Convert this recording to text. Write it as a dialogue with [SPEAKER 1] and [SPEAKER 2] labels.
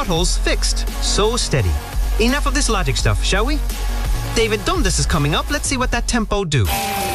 [SPEAKER 1] potholes fixed. So steady. Enough of this logic stuff, shall we? David Dundas is coming up. Let's see what that tempo do.